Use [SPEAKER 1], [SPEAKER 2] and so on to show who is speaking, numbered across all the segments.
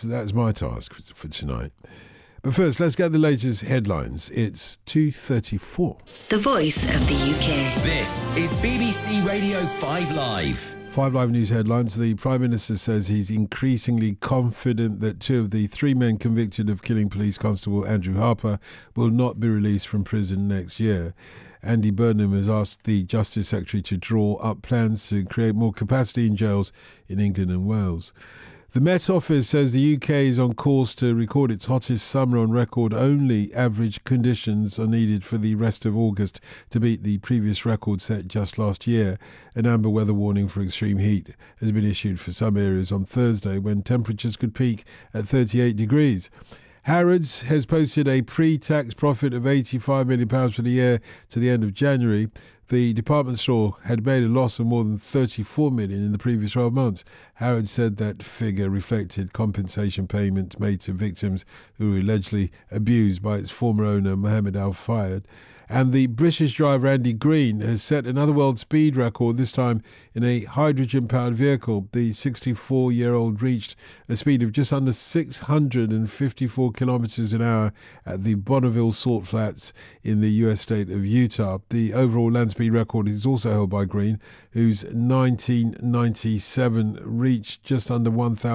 [SPEAKER 1] that's my task for tonight. But first, let's get the latest headlines. It's 2:34.
[SPEAKER 2] The Voice of the UK.
[SPEAKER 3] This is BBC Radio 5 Live.
[SPEAKER 1] 5 Live News headlines. The Prime Minister says he's increasingly confident that 2 of the 3 men convicted of killing police constable Andrew Harper will not be released from prison next year. Andy Burnham has asked the Justice Secretary to draw up plans to create more capacity in jails in England and Wales. The Met Office says the UK is on course to record its hottest summer on record. Only average conditions are needed for the rest of August to beat the previous record set just last year. An amber weather warning for extreme heat has been issued for some areas on Thursday when temperatures could peak at 38 degrees. Harrods has posted a pre-tax profit of £85 million for the year to the end of January. The department store had made a loss of more than £34 million in the previous 12 months. Harrods said that figure reflected compensation payments made to victims who were allegedly abused by its former owner, Mohammed Al Fayed. And the British driver Andy Green has set another world speed record, this time in a hydrogen-powered vehicle. The 64-year-old reached a speed of just under 654 kilometres an hour at the Bonneville Salt Flats in the US state of Utah. The overall land speed record is also held by Green, whose 1997 reached just under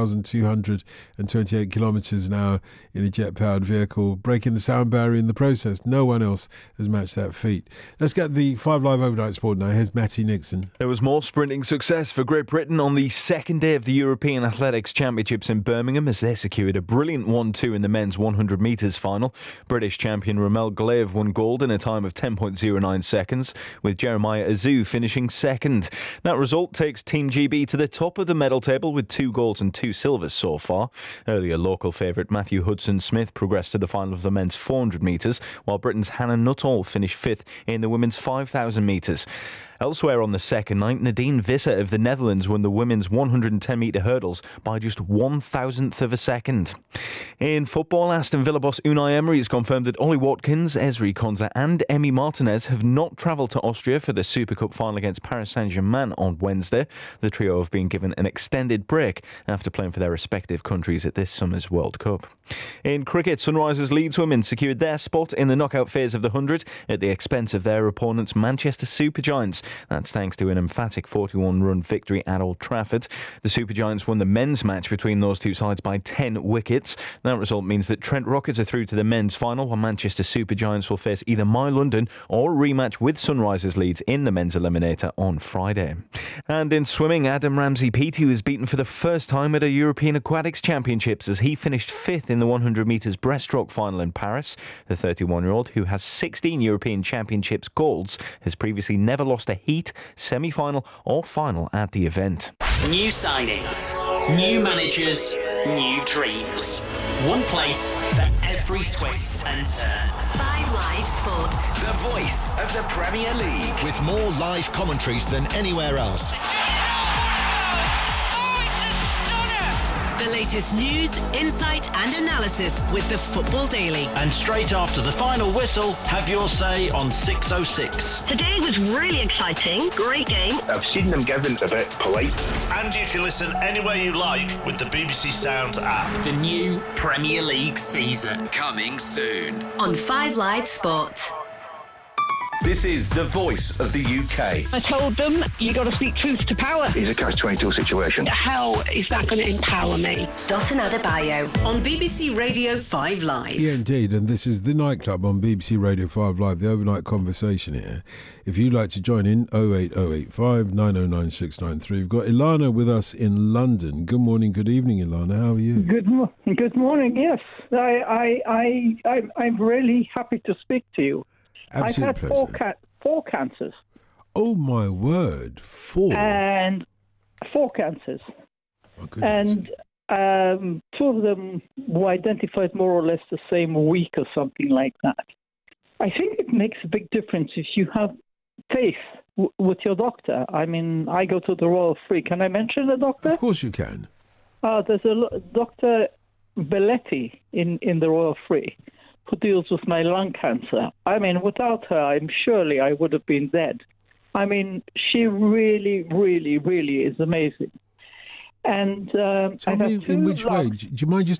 [SPEAKER 1] 1,228 kilometres an hour in a jet-powered vehicle, breaking the sound barrier in the process. No one else has matched that feat. Let's get the 5 Live Overnight Sport now. Here's Matty Nixon.
[SPEAKER 4] There was more sprinting success for Great Britain on the second day of the European Athletics Championships in Birmingham as they secured a brilliant 1-2 in the men's 100 metres final. British champion Ramel Glaive won gold in a time of 10.09 seconds, with Jeremiah Azu finishing second. That result takes Team GB to the top of the medal table with 2 golds and 2 silvers so far. Earlier local favourite Matthew Hudson-Smith progressed to the final of the men's 400 metres, while Britain's Hannah Nuttall finished 5th in the women's 5,000 metres. Elsewhere on the second night, Nadine Visser of the Netherlands won the women's 110-metre hurdles by just 1,000th of a second. In football, Aston Villa boss Unai Emery has confirmed that Ollie Watkins, Ezri Konsa and Emi Martinez have not travelled to Austria for the Super Cup final against Paris Saint-Germain on Wednesday. The trio have been given an extended break after playing for their respective countries at this summer's World Cup. In cricket, Sunrisers Leeds women secured their spot in the knockout phase of the 100 at the expense of their opponents Manchester Supergiants. That's thanks to an emphatic 41-run victory at Old Trafford. The Supergiants won the men's match between those two sides by 10 wickets. That result means that Trent Rockets are through to the men's final, while Manchester Supergiants will face either My London or a rematch with Sunrisers Leeds in the men's eliminator on Friday. And in swimming, Adam Ramsey Peaty was beaten for the first time at a European Aquatics Championships as he finished 5th in the 100 metres breaststroke final in Paris. The 31-year-old, who has 16 European Championships golds, has previously never lost a heat, semi-final or final at the event.
[SPEAKER 5] New signings, new managers, new dreams. One place for every twist and turn.
[SPEAKER 2] 5 Live Sport.
[SPEAKER 3] The voice of the Premier League.
[SPEAKER 6] With more live commentaries than anywhere else.
[SPEAKER 2] The latest news, insight and analysis with the Football Daily.
[SPEAKER 7] And straight after the final whistle, have your say on 606.
[SPEAKER 8] Today was really exciting. Great game.
[SPEAKER 9] I've seen them given a bit polite.
[SPEAKER 10] And you can listen anywhere you like with the BBC Sounds app.
[SPEAKER 5] The new Premier League season.
[SPEAKER 3] Coming soon.
[SPEAKER 2] On 5 Live Sport.
[SPEAKER 3] This is the voice of the UK.
[SPEAKER 8] I told them, you got to speak truth to power.
[SPEAKER 9] It's a catch-22 situation.
[SPEAKER 8] How is that going to empower me?
[SPEAKER 2] Dotun Adebayo on BBC Radio 5 Live.
[SPEAKER 1] Yeah, indeed, and this is The Nightclub on BBC Radio 5 Live, the overnight conversation here. If you'd like to join in, 08085 909 693. We've got Ilana with us in London. Good morning, good evening, Ilana. How are you?
[SPEAKER 11] Good morning, yes. I'm really happy to speak to you.
[SPEAKER 1] Absolute
[SPEAKER 11] I've had four cancers.
[SPEAKER 1] Oh, my word. 4?
[SPEAKER 11] And 4 cancers.
[SPEAKER 1] Oh, goodness.
[SPEAKER 11] And 2 of them were identified more or less the same week or something like that. I think it makes a big difference if you have faith with your doctor. I mean, I go to the Royal Free. Can I mention the doctor?
[SPEAKER 1] Of course you can.
[SPEAKER 11] There's a Dr. Belletti in the Royal Free, who deals with my lung cancer. I mean, without her, I would have been dead. I mean, she really, really, really is amazing. And
[SPEAKER 1] Tell me in which way? Do you mind just